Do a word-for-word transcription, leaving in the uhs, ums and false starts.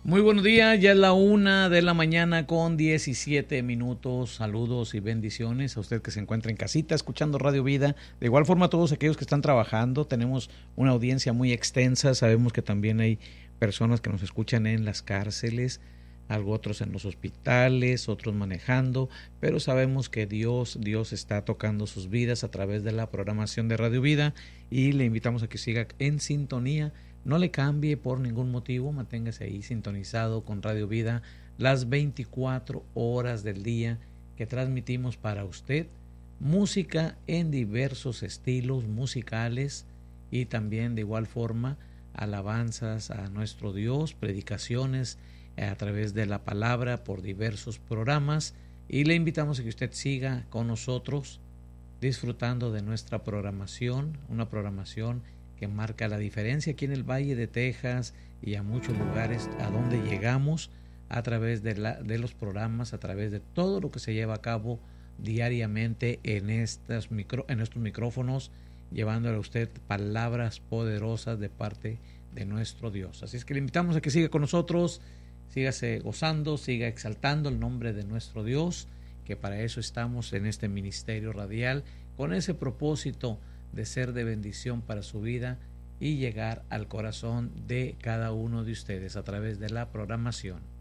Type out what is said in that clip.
Muy buenos días, ya es la una de la mañana con diecisiete minutos. Saludos y bendiciones a usted que se encuentra en casita escuchando Radio Vida. De igual forma a todos aquellos que están trabajando, tenemos una audiencia muy extensa. Sabemos que también hay personas que nos escuchan en las cárceles, algo otros en los hospitales, otros manejando, pero sabemos que Dios, Dios está tocando sus vidas a través de la programación de Radio Vida y le invitamos a que siga en sintonía. No le cambie por ningún motivo, manténgase ahí sintonizado con Radio Vida las veinticuatro horas del día que transmitimos para usted música en diversos estilos musicales y también de igual forma alabanzas a nuestro Dios, predicaciones a través de la palabra por diversos programas y le invitamos a que usted siga con nosotros disfrutando de nuestra programación, una programación que marca la diferencia aquí en el Valle de Texas y a muchos lugares a donde llegamos a través de, la, de los programas, a través de todo lo que se lleva a cabo diariamente en, estas micro, en estos micrófonos, llevándole a usted palabras poderosas de parte de nuestro Dios. Así es que le invitamos a que siga con nosotros, sígase gozando, siga exaltando el nombre de nuestro Dios, que para eso estamos en este ministerio radial, con ese propósito de ser de bendición para su vida y llegar al corazón de cada uno de ustedes a través de la programación.